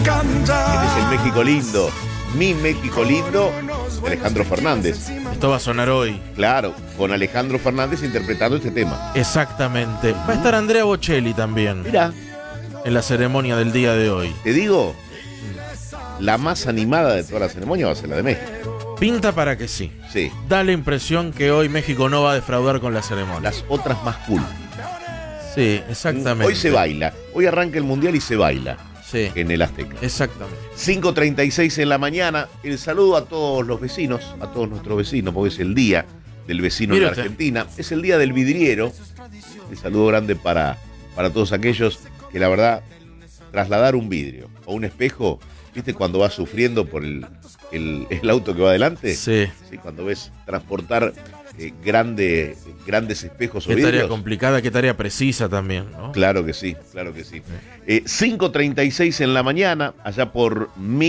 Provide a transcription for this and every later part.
es el México lindo, mi México lindo, de Alejandro Fernández. Esto va a sonar hoy. Claro, con Alejandro Fernández interpretando este tema. Exactamente. Va a estar Andrea Bocelli también. Mirá, En la ceremonia del día de hoy. te digo, la más animada de toda la ceremonia va a ser la de México. Pinta para que sí. Sí, Da la impresión que hoy México no va a defraudar con la ceremonia. las otras más cool. Sí, exactamente. Hoy se baila, hoy arranca el Mundial y se baila Sí, en el Azteca. exactamente. 5:36 en la mañana, el saludo a todos los vecinos, a todos nuestros vecinos, porque es el día del vecino Mire en la usted. Argentina, es el día del vidriero. El saludo grande para todos aquellos que la verdad, trasladar un vidrio o un espejo, ¿viste cuando vas sufriendo por el auto que va adelante? Sí. Sí, cuando ves transportar grandes espejos o Qué vidrios. tarea complicada, qué tarea precisa también, ¿no? Claro que sí, claro que sí. 5:36 en la mañana, allá por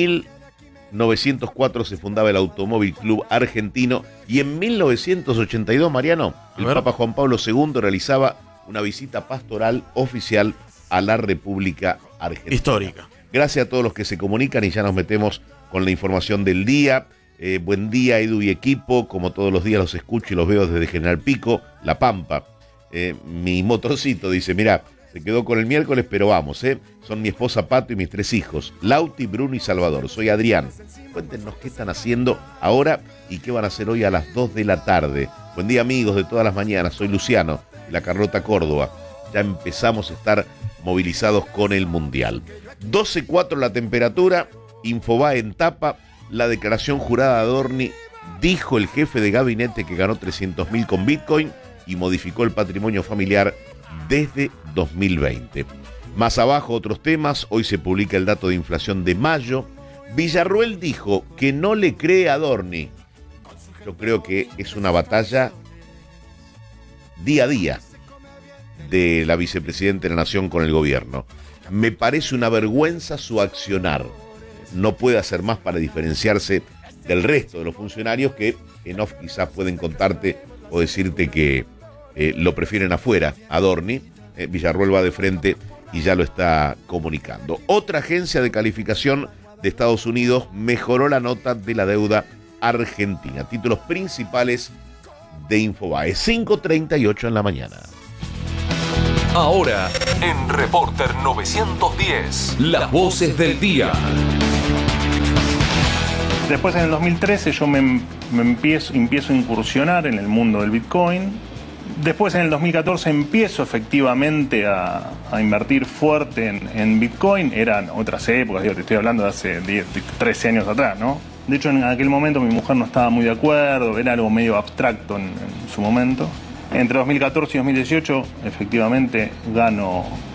1904 se fundaba el Automóvil Club Argentino y en 1982, Mariano, el A ver. Papa Juan Pablo II realizaba una visita pastoral oficial a la República Argentina. Histórica. Gracias a todos los que se comunican y ya nos metemos con la información del día. Buen día, Edu y equipo. Como todos los días los escucho y los veo desde General Pico, La Pampa. Mi motorcito dice, mira, se quedó con el miércoles, pero vamos, son mi esposa Pato y mis 3 hijos, Lauti, Bruno y Salvador. Soy Adrián. Cuéntenos qué están haciendo ahora y qué van a hacer hoy a las 2 de la tarde. Buen día, amigos de todas las mañanas. Soy Luciano, de la Carlota Córdoba. Ya empezamos a estar movilizados con el Mundial. 12:04 la temperatura, Infobae en tapa, la declaración jurada de Adorni, dijo el jefe de gabinete que ganó 300.000 con Bitcoin y modificó el patrimonio familiar desde 2020. Más abajo otros temas, hoy se publica el dato de inflación de mayo. Villarruel dijo que no le cree a Adorni. Yo creo que es una batalla día a día de la vicepresidenta de la Nación con el gobierno. Me parece una vergüenza su accionar. No puede hacer más para diferenciarse del resto de los funcionarios que en off quizás pueden contarte o decirte que lo prefieren afuera. Adorni, Villarruel va de frente y ya lo está comunicando. Otra agencia de calificación de Estados Unidos mejoró la nota de la deuda argentina. Títulos principales de Infobae. 5:38 en la mañana. Ahora, en Reporter 910, las voces del día. Después, en el 2013, yo me empiezo a incursionar en el mundo del Bitcoin. Después, en el 2014, empiezo efectivamente a invertir fuerte en Bitcoin. Eran otras épocas, te estoy hablando de hace 13 años atrás, ¿no? De hecho, en aquel momento mi mujer no estaba muy de acuerdo, era algo medio abstracto en su momento. Entre 2014 y 2018, efectivamente, gano